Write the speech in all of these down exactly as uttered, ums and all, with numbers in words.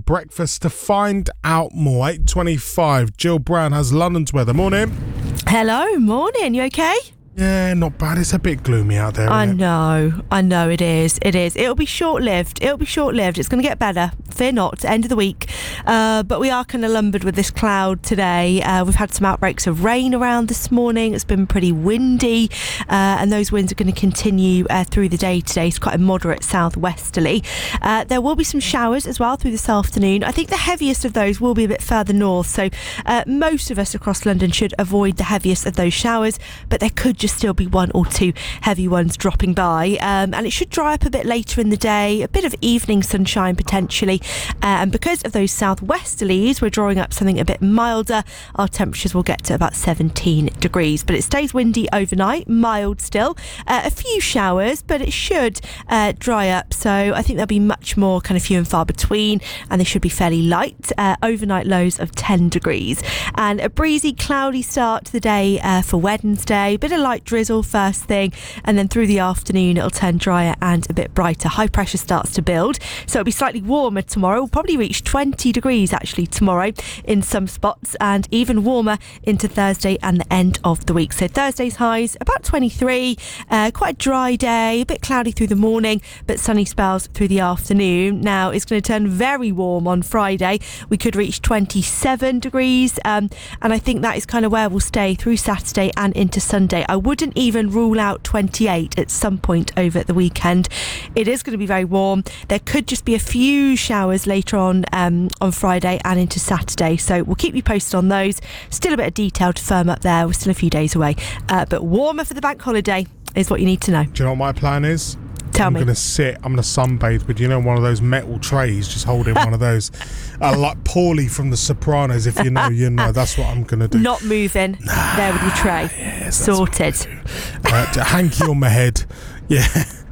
breakfast to find out more. eight twenty-five. Jill Brown has London's weather. Morning. Hello, morning. You okay? Yeah, not bad. It's a bit gloomy out there. I Isn't it? know, I know it is. It is. It'll be short-lived. It'll be short-lived. It's going to get better. Fear not. End of the week. Uh, but we are kind of lumbered with this cloud today. Uh, we've had some outbreaks of rain around this morning. It's been pretty windy, uh, and those winds are going to continue uh, through the day today. It's quite a moderate southwesterly. Uh, there will be some showers as well through this afternoon. I think the heaviest of those will be a bit further north. So uh, most of us across London should avoid the heaviest of those showers, but there could just still be one or two heavy ones dropping by, um, and it should dry up a bit later in the day. A bit of evening sunshine potentially, uh, and because of those southwesterlies, we're drawing up something a bit milder. Our temperatures will get to about seventeen degrees, but it stays windy overnight, mild still, uh, a few showers, but it should uh, dry up. So I think there'll be much more kind of few and far between, and they should be fairly light. Uh, overnight lows of ten degrees, and a breezy, cloudy start to the day uh, for Wednesday. Bit of light drizzle first thing, and then through the afternoon it'll turn drier and a bit brighter. High pressure starts to build, so it'll be slightly warmer tomorrow. We'll probably reach twenty degrees actually tomorrow in some spots, and even warmer into Thursday and the end of the week. So Thursday's highs about twenty-three, uh, quite a dry day, a bit cloudy through the morning, but sunny spells through the afternoon. Now it's going to turn very warm on Friday. We could reach twenty-seven degrees, um, and I think that is kind of where we'll stay through Saturday and into Sunday. I wouldn't even rule out twenty-eight at some point over the weekend. It is going to be very warm. There could just be a few showers later on um, on Friday and into Saturday, so we'll keep you posted on those. Still a bit of detail to firm up there. We're still a few days away, uh, but warmer for the bank holiday is what you need to know. Do you know what my plan is? Tell I'm me. going to sit, I'm going to sunbathe with, you know, one of those metal trays, just holding one of those. Uh, like Paulie from The Sopranos, if you know, you know. That's what I'm going to do. Not moving. Nah, there with your tray. Yes, sorted. Uh, hanky on my head. Yeah.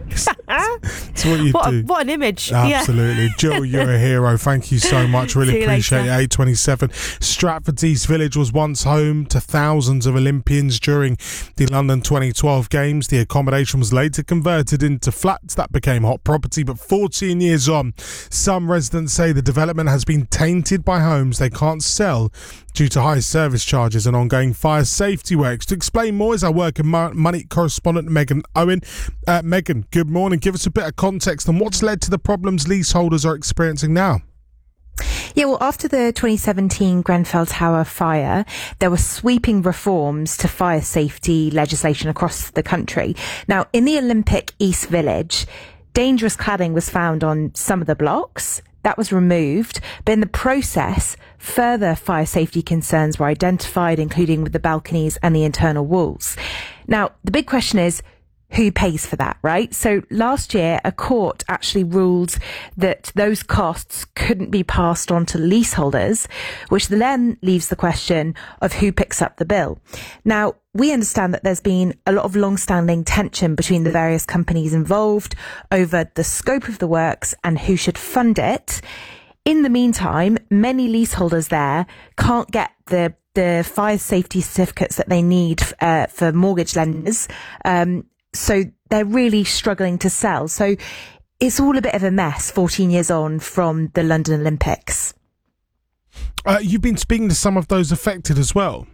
It's what you what do. A, what an image. Absolutely. Yeah. Jill, you're a hero. Thank you so much. Really appreciate later. it. eight twenty-seven. Stratford East Village was once home to thousands of Olympians during the London twenty twelve Games. The accommodation was later converted into flats that became hot property, but fourteen years on, some residents say the development has been tainted by homes they can't sell due to high service charges and ongoing fire safety works. To explain more is our work and money correspondent Megan Owen. Uh, Megan, good morning. Give us a bit of context on what's led to the problems leaseholders are experiencing now. Yeah, well, after the twenty seventeen Grenfell Tower fire, there were sweeping reforms to fire safety legislation across the country. Now, in the Olympic East Village, dangerous cladding was found on some of the blocks. That was removed, but in the process, further fire safety concerns were identified, including with the balconies and the internal walls. Now, the big question is, who pays for that, right? So last year, a court actually ruled that those costs couldn't be passed on to leaseholders, which then leaves the question of who picks up the bill. Now, we understand that there's been a lot of long-standing tension between the various companies involved over the scope of the works and who should fund it. In the meantime, many leaseholders there can't get the the fire safety certificates that they need uh, for mortgage lenders. Um, So they're really struggling to sell. So it's all a bit of a mess fourteen years on from the London Olympics. Uh, you've been speaking to some of those affected as well.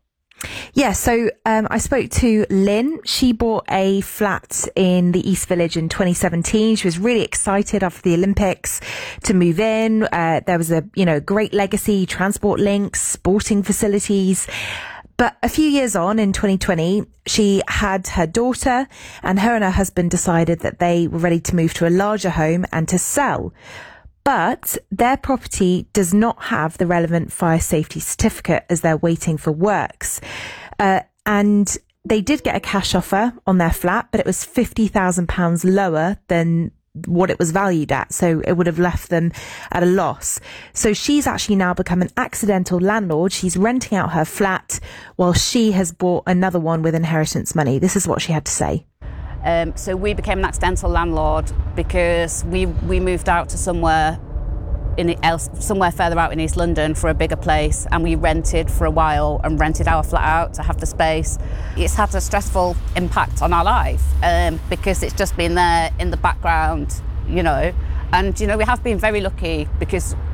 Yeah, so um, I spoke to Lynn. She bought a flat in the East Village in twenty seventeen. She was really excited after the Olympics to move in. Uh, there was a, you know, great legacy, transport links, sporting facilities. But a few years on, in twenty twenty, she had her daughter, and her and her husband decided that they were ready to move to a larger home and to sell. But their property does not have the relevant fire safety certificate as they're waiting for works. Uh, and they did get a cash offer on their flat, but it was fifty thousand pounds lower than what it was valued at, so it would have left them at a loss. So she's actually now become an accidental landlord. She's renting out her flat while she has bought another one with inheritance money. This is what she had to say. Um, so we became an accidental landlord because we we moved out to somewhere in else somewhere further out in East London for a bigger place, and we rented for a while and rented our flat out to have the space. It's had a stressful impact on our life um, because it's just been there in the background, you know. And you know, we have been very lucky because